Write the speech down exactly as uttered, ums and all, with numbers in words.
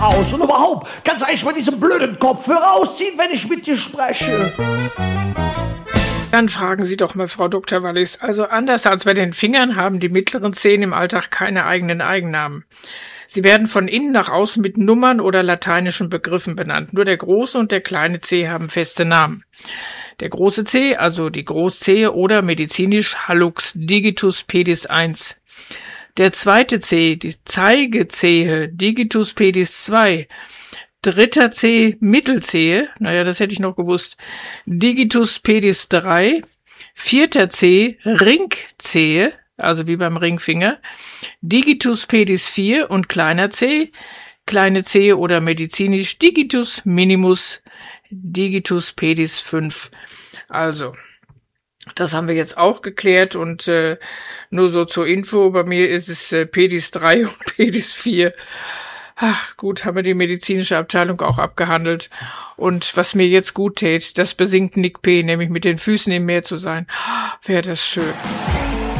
aus. Und überhaupt, kannst du eigentlich mal diesen blöden Kopfhörer rausziehen, wenn ich mit dir spreche? Dann fragen Sie doch mal, Frau Doktor Wallis. Also anders als bei den Fingern haben die mittleren Zehen im Alltag keine eigenen Eigennamen. Sie werden von innen nach außen mit Nummern oder lateinischen Begriffen benannt. Nur der große und der kleine Zeh haben feste Namen. Der große Zeh, also die Großzehe oder medizinisch Hallux digitus pedis eins. Der zweite Zeh, die Zeigezehe, Digitus pedis zwei. Dritter Zeh, Mittelzehe, naja, das hätte ich noch gewusst, Digitus pedis drei. Vierter Zeh, Ringzehe, also wie beim Ringfinger, Digitus pedis vier und kleiner Zeh, kleine Zehe oder medizinisch Digitus minimus, Digitus pedis fünf. Also, das haben wir jetzt auch geklärt und äh, nur so zur Info, bei mir ist es äh, pedis drei und pedis vier. Ach gut, haben wir die medizinische Abteilung auch abgehandelt. Und was mir jetzt gut tät, das besingt Nick P., nämlich mit den Füßen im Meer zu sein. Wäre das schön.